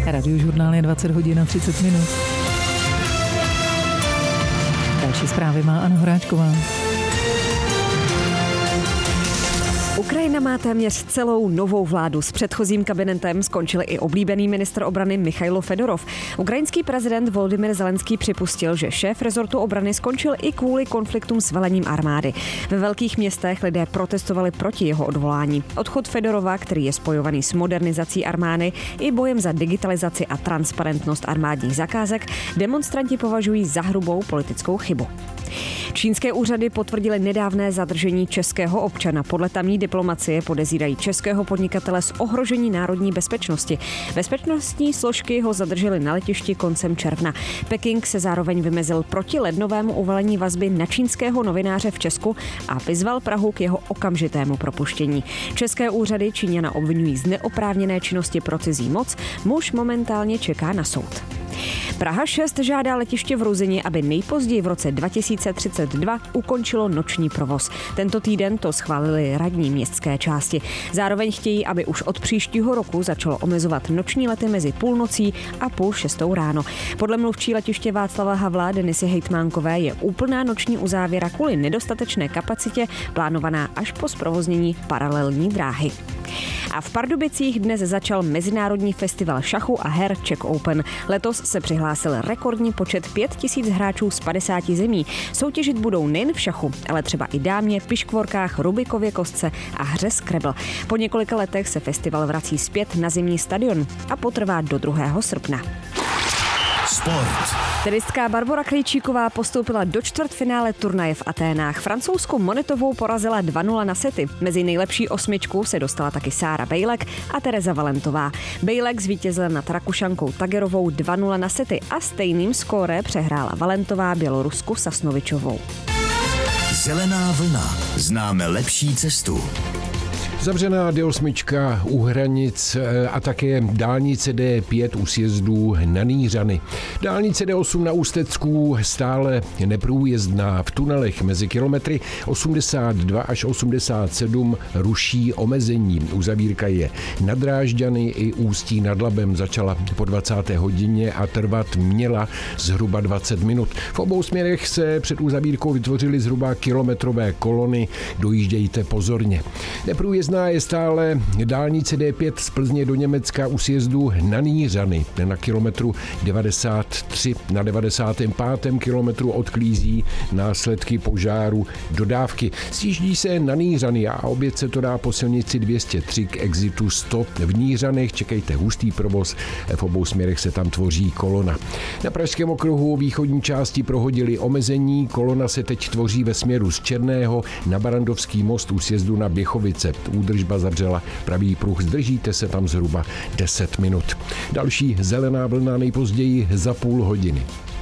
Radiožurnál je 20 hodin a 30 minut. Další zprávy má Anna Horáčková. Ukrajina má téměř celou novou vládu. S předchozím kabinetem skončil i oblíbený ministr obrany Michailo Fedorov. Ukrajinský prezident Volodymyr Zelenský připustil, že šéf rezortu obrany skončil i kvůli konfliktům s velením armády. Ve velkých městech lidé protestovali proti jeho odvolání. Odchod Fedorova, který je spojovaný s modernizací armády i bojem za digitalizaci a transparentnost armádních zakázek, demonstranti považují za hrubou politickou chybu. Čínské úřady potvrdily nedávné zadržení českého občana. Podle tamní diplomacie podezírají českého podnikatele z ohrožení národní bezpečnosti. Bezpečnostní složky ho zadržely na letišti koncem června. Peking se zároveň vymezil proti lednovému uvalení vazby na čínského novináře v Česku a vyzval Prahu k jeho okamžitému propuštění. České úřady Číňana obvinují z neoprávněné činnosti pro cizí moc. Muž momentálně čeká na soud. Praha 6 žádá letiště v Ruzyni, aby nejpozději v roce 2032 ukončilo noční provoz. Tento týden to schválili radní městské části. Zároveň chtějí, aby už od příštího roku začalo omezovat noční lety mezi půlnocí a 5:30 ráno. Podle mluvčí letiště Václava Havla Denisy Hejtmánkové je úplná noční uzávěra kvůli nedostatečné kapacitě plánovaná až po zprovoznění paralelní dráhy. A v Pardubicích dnes začal mezinárodní festival šachu a her Czech Open. Letos se přihlásil rekordní počet 5000 hráčů z 50 zemí. Soutěžit budou nejen v šachu, ale třeba i dámě, piškvorkách, Rubikově kostce a hře Scrabble. Po několika letech se festival vrací zpět na zimní stadion a potrvá do 2. srpna. Sport. Tenistka Barbora Krejčíková postoupila do čtvrtfinále turnaje v Aténách. Francouzskou Monetovou porazila 2-0 na sety. Mezi nejlepší 8 se dostala taky Sára Bejlek a Tereza Valentová. Bejlek zvítězila nad Rakušankou Tagerovou 2-0 na sety a stejným skóre přehrála Valentová Bělorusku Sasnovičovou. Zelená vlna. Známe lepší cestu. Zavřená D8 u hranic a také dálnice D5 u sjezdů na Nýřany. Dálnice D8 na Ústecku stále neprůjezdná. V tunelech mezi kilometry 82 až 87 ruší omezení. Uzavírka je na Drážďany i Ústí nad Labem. Začala po 20. hodině a trvat měla zhruba 20 minut. V obou směrech se před uzavírkou vytvořily zhruba kilometrové kolony. Dojíždějte pozorně. Neprůjezdná je stále dálnice D5 z Plzně do Německa u sjezdu na Nýřany. Na kilometru 93 na 95. kilometru odklízí následky požáru dodávky. Sjíždí se na Nýřany a opět se to dá po silnici 203 k exitu 100 v Nýřanech. Čekejte hustý provoz, v obou směrech se tam tvoří kolona. Na Pražském okruhu východní části prohodili omezení. Kolona se teď tvoří ve směru z Černého na Barandovský most u sjezdu na Běchovice. Údržba zavřela pravý pruh, zdržíte se tam zhruba 10 minut. Další zelená vlna nejpozději za půl hodiny.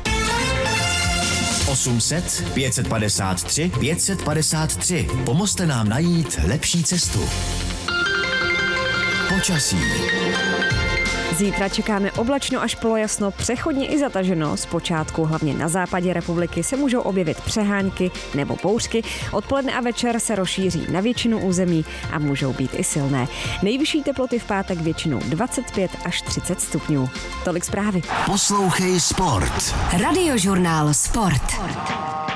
800 553 553. Pomozte nám najít lepší cestu. Počasí. Zítra čekáme oblačno až polojasno, přechodně i zataženo. Zpočátku hlavně na západě republiky se můžou objevit přehánky nebo bouřky. Odpoledne a večer se rozšíří na většinu území a můžou být i silné. Nejvyšší teploty v pátek většinou 25 až 30 stupňů. Tolik zprávy. Poslouchej Sport. Radiožurnál Sport.